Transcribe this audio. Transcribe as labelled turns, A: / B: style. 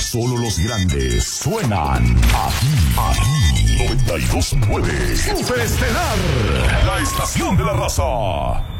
A: solo los grandes suenan aquí. 92.9 Superestelar, la estación de la raza.